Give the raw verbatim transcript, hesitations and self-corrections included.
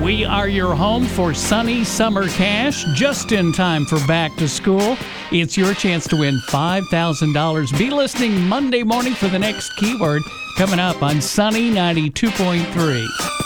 We are your home for sunny summer cash, just in time for back to school. It's your chance to win five thousand dollars. Be listening Monday morning for the next keyword coming up on Sunny ninety-two point three.